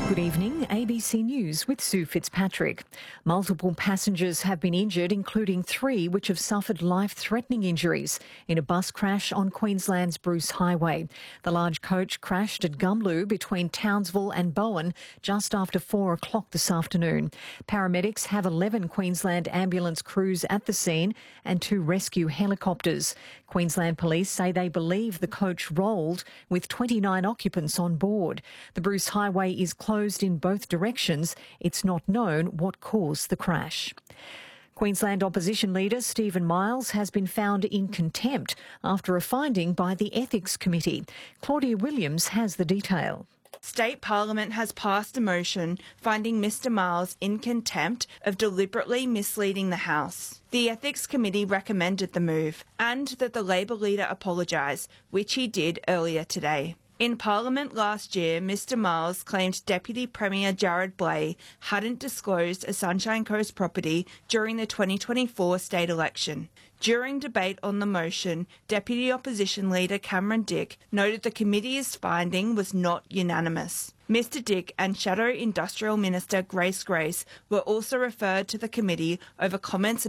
Good evening, ABC News with Sue Fitzpatrick. Multiple passengers have been injured, including 3 which have suffered life-threatening injuries in a bus crash on Queensland's Bruce Highway. The large coach crashed at Gumlu between Townsville and Bowen just after 4 o'clock this afternoon. Paramedics have 11 Queensland ambulance crews at the scene and 2 rescue helicopters. Queensland Police say they believe the coach rolled with 29 occupants on board. The Bruce Highway is closed in both directions. It's not known what caused the crash. Queensland opposition leader Stephen Miles has been found in contempt after a finding by the Ethics Committee. Claudia Williams has the detail. State Parliament has passed a motion finding Mr Miles in contempt of deliberately misleading the House. The Ethics Committee recommended the move and that the Labor leader apologise, which he did earlier today. In Parliament last year, Mr Miles claimed Deputy Premier Jared Blay hadn't disclosed a Sunshine Coast property during the 2024 state election. During debate on the motion, Deputy Opposition Leader Cameron Dick noted the committee's finding was not unanimous. Mr Dick and Shadow Industrial Minister Grace were also referred to the committee over comments